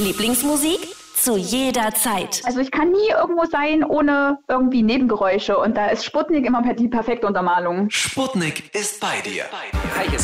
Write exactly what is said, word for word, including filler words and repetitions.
Lieblingsmusik zu jeder Zeit. Also ich kann nie irgendwo sein ohne irgendwie Nebengeräusche und da ist Sputnik immer die perfekte Untermalung. Sputnik ist bei dir. Hi,